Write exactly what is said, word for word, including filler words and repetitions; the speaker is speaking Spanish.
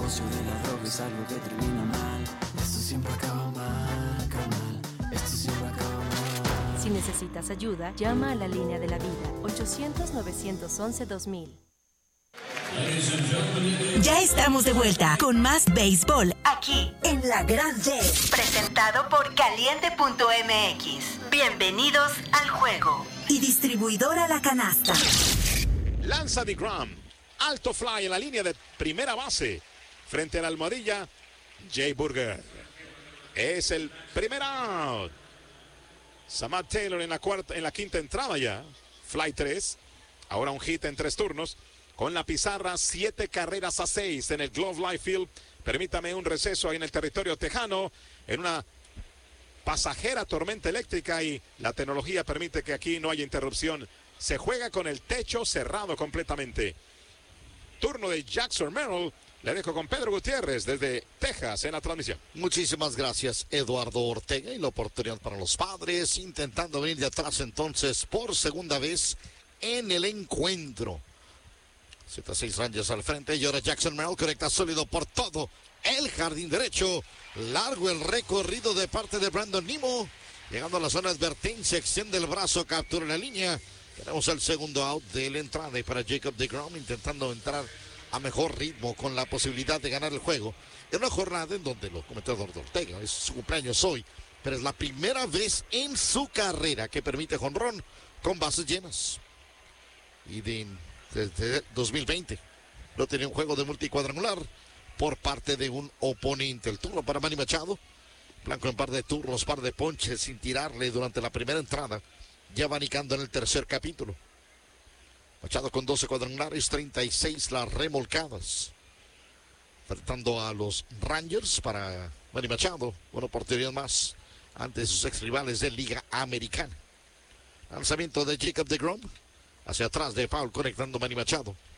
negocio de la droga es algo que termina mal. Esto siempre acaba mal, carnal. Esto siempre acaba mal. Si necesitas ayuda, llama a la línea de la vida, ochocientos, novecientos once, dos mil. Ya estamos de vuelta con más béisbol aquí en La Gran Red, presentado por Caliente punto M X. Bienvenidos al juego. Y distribuidora La Canasta. Lanza DeGrom, alto fly en la línea de primera base, frente a la almohadilla, Jay Burger. Es el primer out. Samad Taylor en la cuarta, en la quinta entrada ya, fly tres, ahora un hit en tres turnos. Con la pizarra, siete carreras a seis en el Globe Life Field. Permítame un receso ahí en el territorio tejano, en una pasajera tormenta eléctrica, y la tecnología permite que aquí no haya interrupción. Se juega con el techo cerrado completamente. Turno de Jackson Merrill. Le dejo con Pedro Gutiérrez desde Texas en la transmisión. Muchísimas gracias, Eduardo Ortega, y la oportunidad para los Padres, intentando venir de atrás entonces por segunda vez en el encuentro. siete a seis Rangers al frente, y ahora Jackson Merrill conecta sólido por todo el jardín derecho. Largo el recorrido de parte de Brandon Nimmo. Llegando a la zona de advertencia, extiende el brazo, captura la línea. Tenemos el segundo out de la entrada, y para Jacob deGrom intentando entrar a mejor ritmo con la posibilidad de ganar el juego. En una jornada en donde lo comentó Eduardo Ortega, es su cumpleaños hoy, pero es la primera vez en su carrera que permite jonrón con bases llenas. Y de... desde dos mil veinte no tenía un juego de multicuadrangular por parte de un oponente. El turno para Manny Machado, blanco en par de turnos, par de ponches sin tirarle durante la primera entrada, ya abanicando en el tercer capítulo. Machado con doce cuadrangulares, treinta y seis las remolcadas, enfrentando a los Rangers. Para Manny Machado, una oportunidad más ante sus ex rivales de Liga Americana. Lanzamiento de Jacob deGrom hacia atrás de foul, conectando Manny Machado.